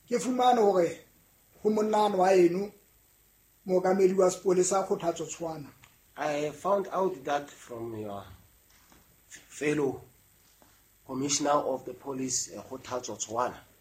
ke fumane hore ho monnane wa eno mookamedi wa sepolesa Kgothatso Tshwana. I found out that from your fellow Commissioner of the Police, Kgothatso Tshwana.